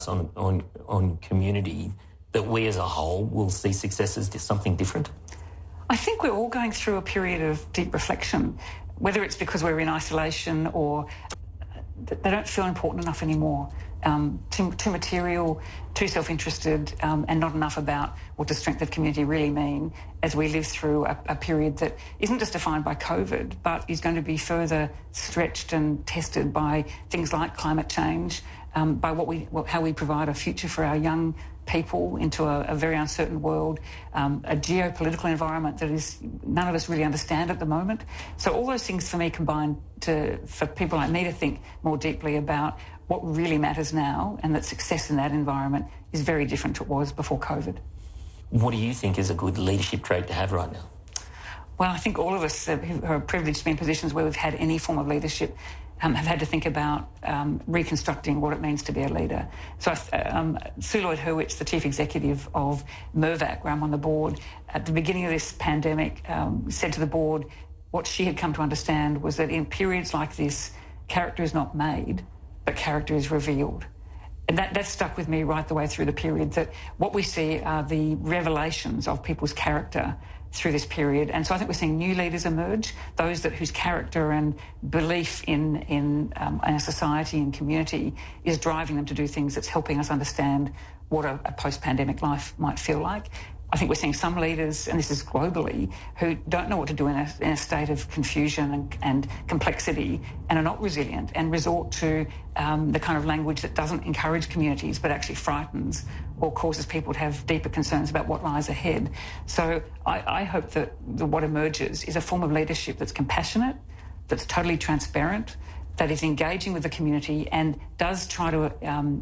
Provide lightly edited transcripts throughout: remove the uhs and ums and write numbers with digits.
on community, that we as a whole will see success as something different? I think we're all going through a period of deep reflection, whether it's because we're in isolation or they don't feel important enough anymore. Too material, too self-interested, and not enough about what does strength of community really mean as we live through a period that isn't just defined by COVID, but is going to be further stretched and tested by things like climate change, by how we provide a future for our young people into a very uncertain world, a geopolitical environment that is none of us really understand at the moment. So all those things for me combine for people like me to think more deeply about what really matters now, and that success in that environment is very different to what it was before COVID. What do you think is a good leadership trait to have right now? Well, I think all of us who are privileged to be in positions where we've had any form of leadership have had to think about reconstructing what it means to be a leader. So Sue Lloyd-Hurwitz, the Chief Executive of Mirvac, where I'm on the board, at the beginning of this pandemic said to the board what she had come to understand was that in periods like this, character is not made, but character is revealed. And that stuck with me right the way through the period, that what we see are the revelations of people's character through this period. And so I think we're seeing new leaders emerge, those whose character and belief in our society and community is driving them to do things that's helping us understand what a post-pandemic life might feel like. I think we're seeing some leaders, and this is globally, who don't know what to do in a state of confusion and complexity, and are not resilient and resort to the kind of language that doesn't encourage communities but actually frightens or causes people to have deeper concerns about what lies ahead. So I hope that what emerges is a form of leadership that's compassionate, that's totally transparent, that is engaging with the community and does try to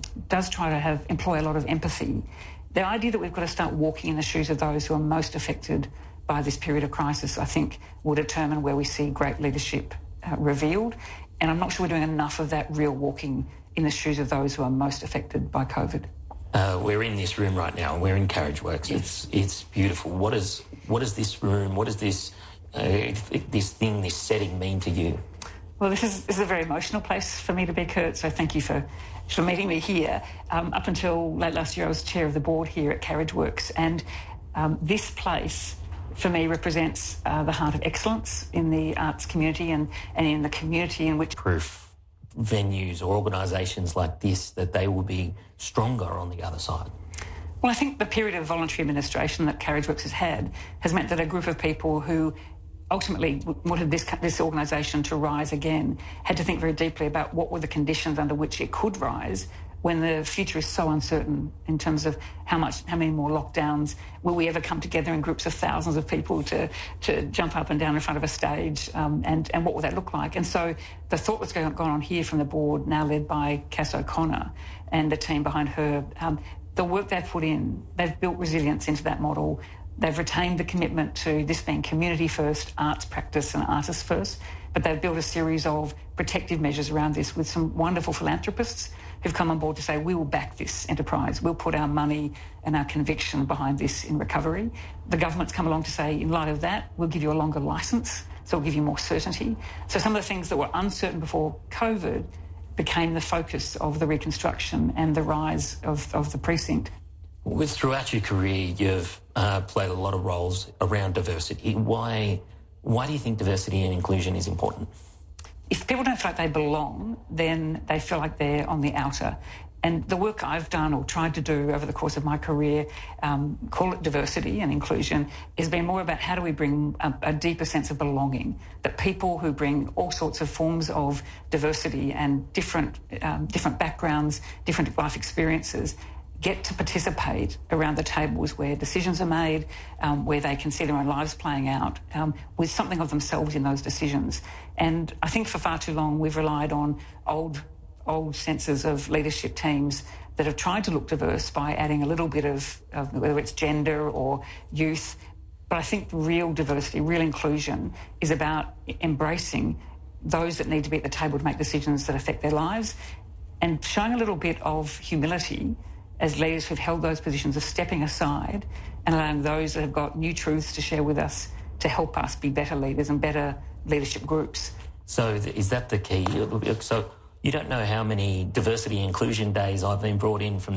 employ a lot of empathy. The idea that we've got to start walking in the shoes of those who are most affected by this period of crisis, I think, will determine where we see great leadership revealed. And I'm not sure we're doing enough of that real walking in the shoes of those who are most affected by COVID. We're in this room right now. We're in Carriage Works. Yes. It's beautiful. What does this room, what does this setting mean to you? Well, this is a very emotional place for me to be, Kurt, so thank you for meeting me here. Up until late last year, I was chair of the board here at Carriage Works, and this place, for me, represents the heart of excellence in the arts community and in the community in which... Proof venues or organisations like this that they will be stronger on the other side? Well, I think the period of voluntary administration that Carriage Works has had has meant that a group of people who ultimately wanted this organisation to rise again had to think very deeply about what were the conditions under which it could rise when the future is so uncertain in terms of how many more lockdowns. Will we ever come together in groups of thousands of people to jump up and down in front of a stage, and what will that look like? And so the thought that's gone on here from the board, now led by Cass O'Connor and the team behind her, the work they've put in, they've built resilience into that model. They've retained the commitment to this being community first, arts practice and artists first, but they've built a series of protective measures around this with some wonderful philanthropists who've come on board to say, we will back this enterprise. We'll put our money and our conviction behind this in recovery. The government's come along to say, in light of that, we'll give you a longer licence, so we'll give you more certainty. So some of the things that were uncertain before COVID became the focus of the reconstruction and the rise of the precinct. Throughout your career, you've played a lot of roles around diversity. Why do you think diversity and inclusion is important? If people don't feel like they belong, then they feel like they're on the outer. And the work I've done or tried to do over the course of my career, call it diversity and inclusion, has been more about how do we bring a deeper sense of belonging, that people who bring all sorts of forms of diversity and different backgrounds, different life experiences, get to participate around the tables where decisions are made, where they can see their own lives playing out, with something of themselves in those decisions. And I think for far too long we've relied on old senses of leadership teams that have tried to look diverse by adding a little bit of whether it's gender or youth. But I think real diversity, real inclusion is about embracing those that need to be at the table to make decisions that affect their lives, and showing a little bit of humility as leaders who've held those positions of stepping aside and allowing those that have got new truths to share with us to help us be better leaders and better leadership groups. So is that the key? You don't know how many diversity inclusion days I've been brought in from